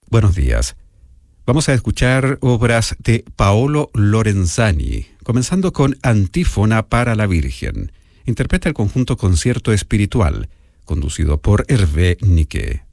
Buenos días. Vamos a escuchar obras de Paolo Lorenzani, comenzando con Antífona para la Virgen. Interpreta el conjunto Concierto Espiritual, conducido por Hervé Niquet.